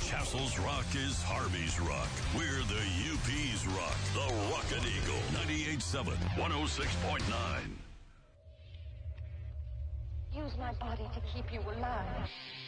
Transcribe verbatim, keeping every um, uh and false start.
Castle's Rock is Harvey's Rock. We're the U P's Rock. The Rocket Eagle. ninety-eight point seven, one oh six point nine. Use my body to keep you alive.